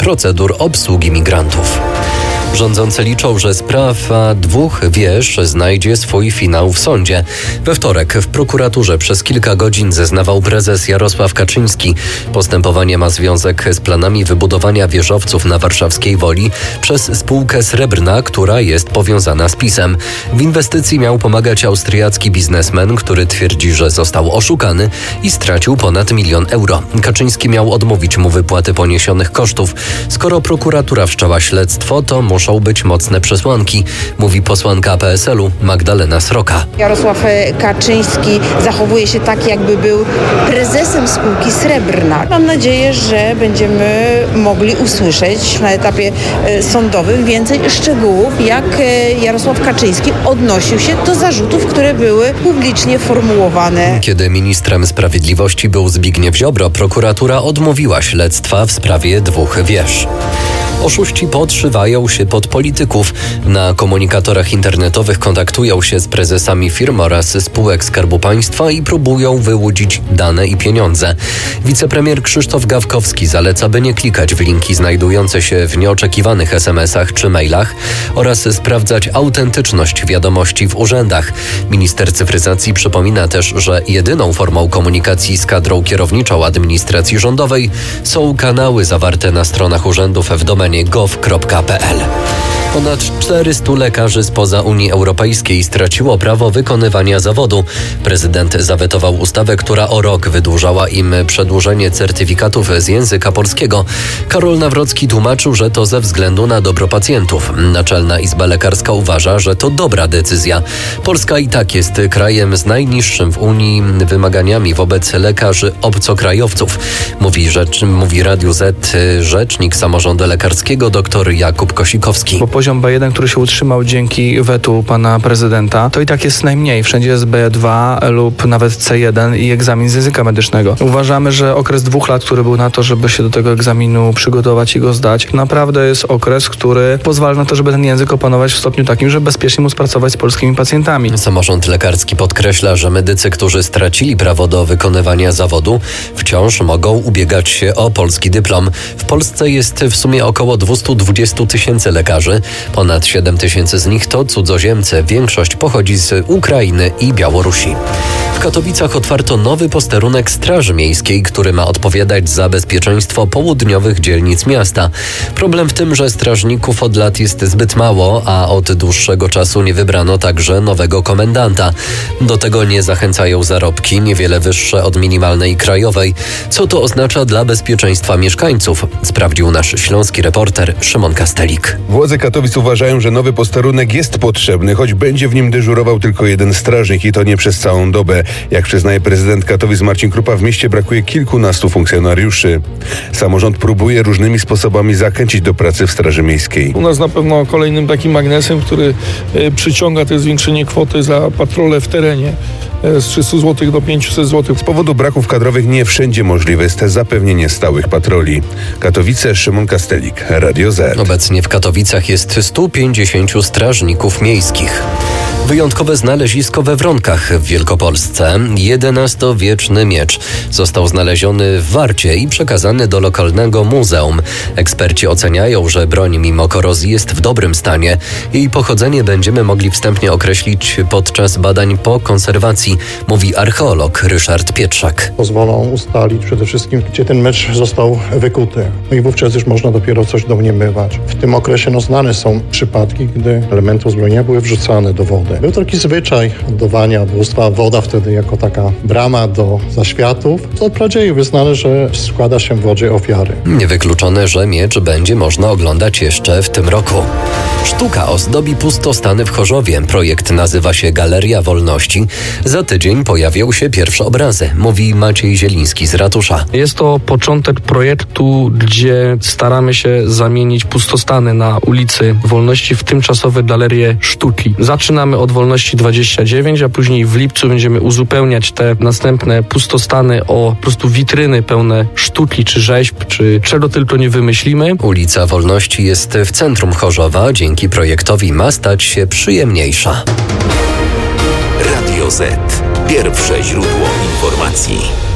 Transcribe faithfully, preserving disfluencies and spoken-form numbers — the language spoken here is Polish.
procedur obsługi migrantów. Rządzący liczą, że sprawa dwóch wież znajdzie swój finał w sądzie. We wtorek w prokuraturze przez kilka godzin zeznawał prezes Jarosław Kaczyński. Postępowanie ma związek z planami wybudowania wieżowców na warszawskiej Woli przez spółkę Srebrna, która jest powiązana z PiS-em. W inwestycji miał pomagać austriacki biznesmen, który twierdzi, że został oszukany i stracił ponad milion euro. Kaczyński miał odmówić mu wypłaty poniesionych kosztów. Skoro prokuratura wszczęła śledztwo, to muszą być mocne przesłanki, mówi posłanka P S L u Magdalena Sroka. Jarosław Kaczyński zachowuje się tak, jakby był prezesem spółki Srebrna. Mam nadzieję, że będziemy mogli usłyszeć na etapie sądowym więcej szczegółów, jak Jarosław Kaczyński odnosił się do zarzutów, które były publicznie formułowane. Kiedy ministrem sprawiedliwości był Zbigniew Ziobro, prokuratura odmówiła śledztwa w sprawie dwóch wież. Oszuści podszywają się pod polityków. Na komunikatorach internetowych kontaktują się z prezesami firm oraz spółek Skarbu Państwa i próbują wyłudzić dane i pieniądze. Wicepremier Krzysztof Gawkowski zaleca, by nie klikać w linki znajdujące się w nieoczekiwanych es em esach czy mailach oraz sprawdzać autentyczność wiadomości w urzędach. Minister cyfryzacji przypomina też, że jedyną formą komunikacji z kadrą kierowniczą administracji rządowej są kanały zawarte na stronach urzędów w domenach gov kropka p l. Ponad czterystu lekarzy spoza Unii Europejskiej straciło prawo wykonywania zawodu. Prezydent zawetował ustawę, która o rok wydłużała im przedłużenie certyfikatów z języka polskiego. Karol Nawrocki tłumaczył, że to ze względu na dobro pacjentów. Naczelna Izba Lekarska uważa, że to dobra decyzja. Polska i tak jest krajem z najniższym w Unii wymaganiami wobec lekarzy obcokrajowców. Mówi, rzecz, mówi Radiu Z rzecznik samorządu lekarskiego dr Jakub Kosikowski. Bo poziom B jeden, który się utrzymał dzięki wetu pana prezydenta, to i tak jest najmniej. Wszędzie jest B dwa lub nawet C jeden i egzamin z języka medycznego. Uważamy, że okres dwóch lat, który był na to, żeby się do tego egzaminu przygotować i go zdać, naprawdę jest okres, który pozwala na to, żeby ten język opanować w stopniu takim, że bezpiecznie móc pracować z polskimi pacjentami. Samorząd lekarski podkreśla, że medycy, którzy stracili prawo do wykonywania zawodu, wciąż mogą ubiegać się o polski dyplom. W Polsce jest w sumie około dwieście dwadzieścia tysięcy lekarzy. Ponad siedem tysięcy z nich to cudzoziemcy. Większość pochodzi z Ukrainy i Białorusi. W Katowicach otwarto nowy posterunek Straży Miejskiej, który ma odpowiadać za bezpieczeństwo południowych dzielnic miasta. Problem w tym, że strażników od lat jest zbyt mało, a od dłuższego czasu nie wybrano także nowego komendanta. Do tego nie zachęcają zarobki, niewiele wyższe od minimalnej krajowej. Co to oznacza dla bezpieczeństwa mieszkańców? Sprawdził nasz śląski reporter Szymon Kastelik. Władze Katowic uważają, że nowy posterunek jest potrzebny, choć będzie w nim dyżurował tylko jeden strażnik i to nie przez całą dobę. Jak przyznaje prezydent Katowic Marcin Krupa, w mieście brakuje kilkunastu funkcjonariuszy. Samorząd próbuje różnymi sposobami zachęcić do pracy w Straży Miejskiej. U nas na pewno kolejnym takim magnesem, który y, przyciąga, to jest zwiększenie kwoty za patrole w terenie z trzysta złotych do pięćset złotych. Z powodu braków kadrowych nie wszędzie możliwe jest zapewnienie stałych patroli. Katowice, Szymon Kastelik, Radio Z. Obecnie w Katowicach jest stu pięćdziesięciu strażników miejskich. Wyjątkowe znalezisko we Wronkach w Wielkopolsce. jedenastowieczny miecz został znaleziony w Warcie i przekazany do lokalnego muzeum. Eksperci oceniają, że broń mimo korozji jest w dobrym stanie. Jej pochodzenie będziemy mogli wstępnie określić podczas badań po konserwacji, mówi archeolog Ryszard Pietrzak. Pozwolą ustalić przede wszystkim, gdzie ten miecz został wykuty. No i wówczas już można dopiero coś domniemywać. W tym okresie no, znane są przypadki, gdy elementy uzbrojenia były wrzucane do wody. Był taki zwyczaj oddawania bóstwa, woda wtedy jako taka brama do zaświatów. To od pradziejów jest znane, że składa się w wodzie ofiary. Niewykluczone, że miecz będzie można oglądać jeszcze w tym roku. Sztuka ozdobi pustostany w Chorzowie. Projekt nazywa się Galeria Wolności. Za tydzień pojawią się pierwsze obrazy, mówi Maciej Zieliński z ratusza. Jest to początek projektu, gdzie staramy się zamienić pustostany na ulicy Wolności w tymczasowe galerie sztuki. Zaczynamy od Wolności dwadzieścia dziewięć, a później w lipcu będziemy uzupełniać te następne pustostany o po prostu witryny pełne sztuki, czy rzeźb, czy czego tylko nie wymyślimy. Ulica Wolności jest w centrum Chorzowa. Dzięki projektowi ma stać się przyjemniejsza. Radio Z. Pierwsze źródło informacji.